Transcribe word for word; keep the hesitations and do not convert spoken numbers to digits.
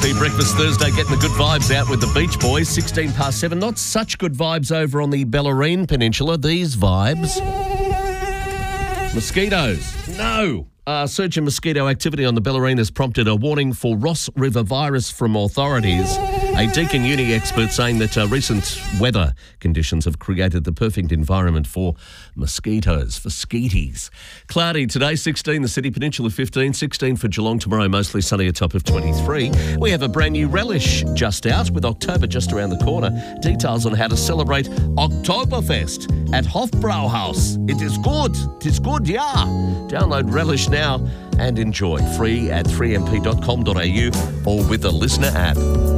Happy Breakfast Thursday, getting the good vibes out with the Beach Boys. sixteen past seven. Not such good vibes over on the Bellarine Peninsula. These vibes. Mosquitoes. No. Uh, surge in mosquito activity on the Bellarine has prompted a warning for Ross River virus from authorities. A Deakin Uni expert saying that uh, recent weather conditions have created the perfect environment for mosquitoes, for skeeties. Cloudy today, sixteen, the City Peninsula fifteen, sixteen for Geelong tomorrow, mostly sunny, a top of twenty-three. We have a brand new relish just out with October just around the corner. Details on how to celebrate Oktoberfest at Hofbrauhaus. It is good. It is good, yeah. Download Relish now and enjoy. Free at three m p dot com dot a u or with the Listener app.